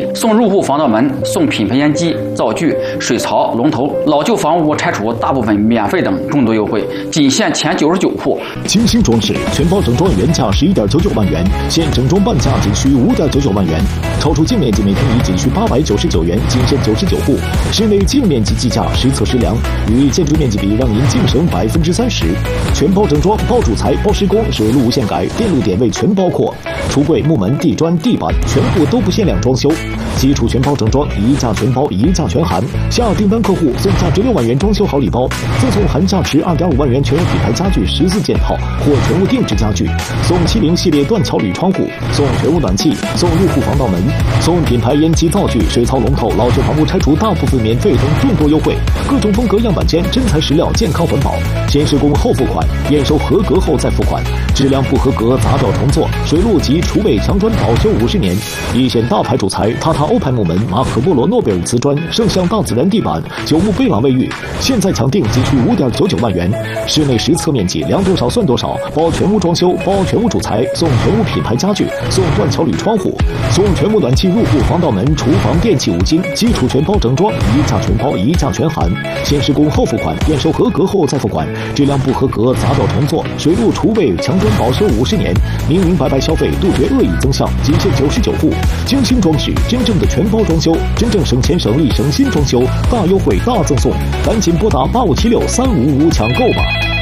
送入户防盗门，送品牌烟机、灶具、水槽、龙头，老旧房屋拆除大部分免费等众多优惠，仅限前99户。 精心装饰，全包整装原价11.99万元，现整装半价仅需5.99万元，超出净面积每平米仅需899元，仅限99户。室内净面积计价实测实量，与建筑面积比，让您净省30%。全包整装，包主材、包施工，水路无限改，电路点位全包括，橱柜、木门、地砖、地板全部都不限量装修。基础全包整装，一价全包，一价全含。下订单客户送价值6万元装修好礼包，赠送含价值2.5万元全屋品牌家具14件套或全屋定制家具，送70系列断桥铝窗户，送全屋暖气，送入户防盗门，送品牌烟机灶具、水槽龙头，老旧房屋拆除大部分免费等众多优惠。各种风格样板间，真材实料，健康环保，先施工后付款，验收合格后再付款，质量不合格砸掉重做，水路及厨卫墙砖保修50年。一线大牌主材塔塔欧派木门、马可波罗诺贝尔瓷砖、圣象大自然地板、九牧贝朗卫浴，现在抢订仅需5.99万元。室内实测面积量多少算多少，包全屋装修，包全屋主材，送全屋品牌家具，送断桥铝窗户，送全屋暖气入户防盗门、厨房电器5金，基础全包整装，一价全包，一价全含。先施工后付款，验收合格后再付款，质量不合格砸掉重做，水路厨卫墙砖保修50年。明明白白消费，杜绝恶意增项，仅限99户。精心装饰，真正的全包装修，真正省钱省力省心装修，大优惠大赠送，赶紧拨打85763555抢购吧。